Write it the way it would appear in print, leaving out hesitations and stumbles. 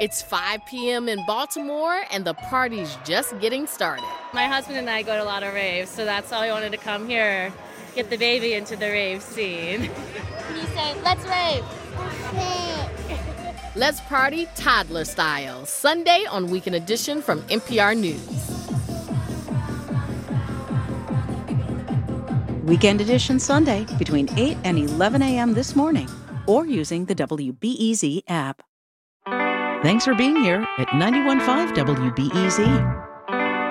It's 5 p.m. in Baltimore, and the party's just getting started. My husband and I go to a lot of raves, so that's why I wanted to come here, get the baby into the rave scene. Can you say, let's rave? Let's party toddler style, Sunday on Weekend Edition from NPR News. Weekend Edition Sunday between 8 and 11 a.m. this morning, or using the WBEZ app. Thanks for being here at 91.5 WBEZ.